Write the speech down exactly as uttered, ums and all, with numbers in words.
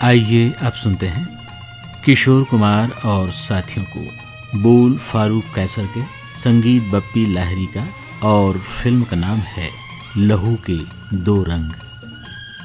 आइए अब सुनते हैं किशोर कुमार और साथियों को। बोल फारूक कैसर के, संगीत बप्पी लाहिरी का और फिल्म का नाम है लहू के दो रंग।